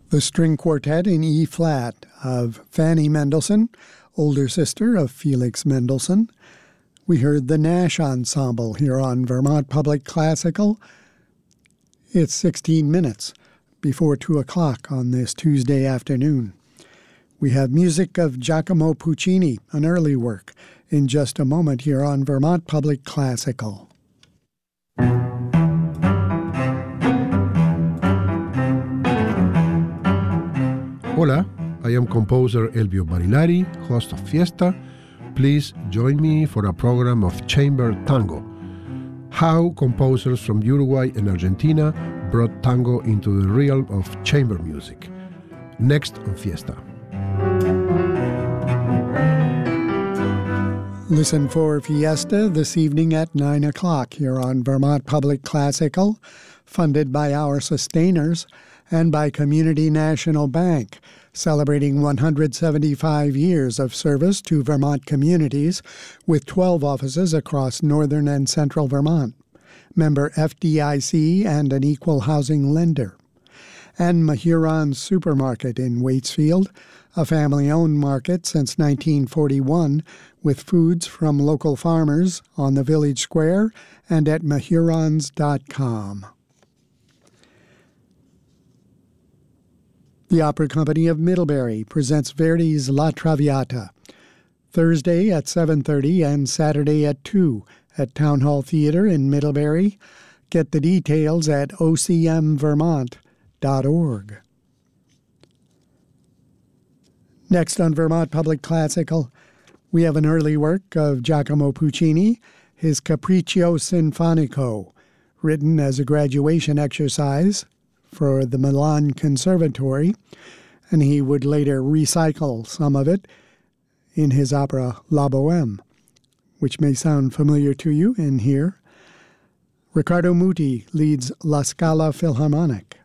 The string quartet in E-flat of Fanny Mendelssohn, older sister of Felix Mendelssohn. We heard the Nash Ensemble here on Vermont Public Classical. It's 16 minutes before 2 o'clock on this Tuesday afternoon. We have music of Giacomo Puccini, an early work, in just a moment here on Vermont Public Classical. Hola, I am composer Elvio Barilari, host of Fiesta. Please join me for a program of chamber tango. How composers from Uruguay and Argentina brought tango into the realm of chamber music. Next on Fiesta. Listen for Fiesta this evening at 9 o'clock here on Vermont Public Classical, funded by our sustainers and by Community National Bank, celebrating 175 years of service to Vermont communities with 12 offices across northern and central Vermont, member FDIC and an equal housing lender. And Mahuron's Supermarket in Waitsfield, a family-owned market since 1941 with foods from local farmers on the village square and at mahurons.com. The Opera Company of Middlebury presents Verdi's La Traviata, Thursday at 7:30 and Saturday at 2 at Town Hall Theater in Middlebury. Get the details at ocmvermont.org. Next on Vermont Public Classical, we have an early work of Giacomo Puccini, his Capriccio Sinfonico, written as a graduation exercise for the Milan Conservatory, and he would later recycle some of it in his opera La Bohème, which may sound familiar to you in here. Riccardo Muti leads La Scala Philharmonic.